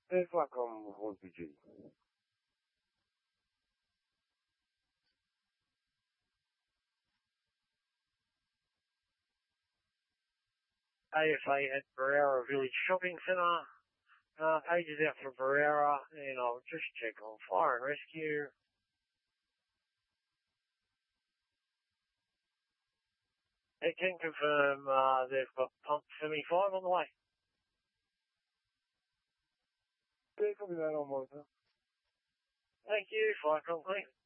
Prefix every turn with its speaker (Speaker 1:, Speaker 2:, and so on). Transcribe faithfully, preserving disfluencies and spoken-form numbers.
Speaker 1: Hey, Falcon one P G. A F A at Barrera Village Shopping Centre. Uh, pages out for Barrera, and I'll just check on fire and rescue. It can confirm uh, they've got pump seventy-five on the way. Yeah, copy that on monitor. Thank you, Fire Company.